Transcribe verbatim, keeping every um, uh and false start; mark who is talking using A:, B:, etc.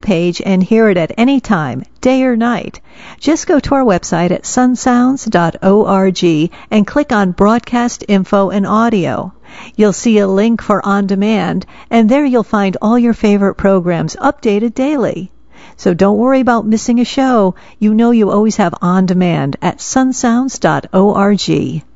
A: page and hear it at any time, day or night. Just go to our website at sun sounds dot org and click on Broadcast Info and Audio. You'll see a link for On Demand, and there you'll find all your favorite programs updated daily. So don't worry about missing a show. You know you always have On Demand at sun sounds dot org.